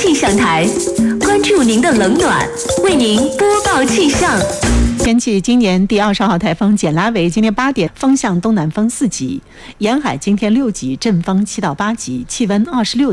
气象台，关注您的冷暖，为您播报气象。 天气，今年第20号台风简拉维今天8点风向东南风4级，沿海今天6级，阵风7到8级，气温26